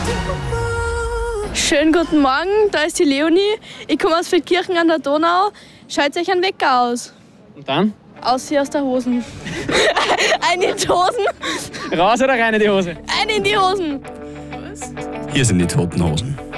Schönen guten Morgen, da ist die Leonie. Ich komme aus Feldkirchen an der Donau. Schaut euch einen Wecker aus. Und dann? Aus hier aus der Hosen. Eine in die Hosen. Raus oder rein in die Hose? Eine in die Hosen. Hier sind die Toten Hosen.